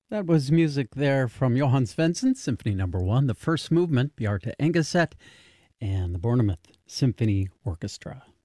That was music there from Johann Svensson, Symphony Number 1, the first movement, Bjarte Engeset, and the Bournemouth Symphony Orchestra.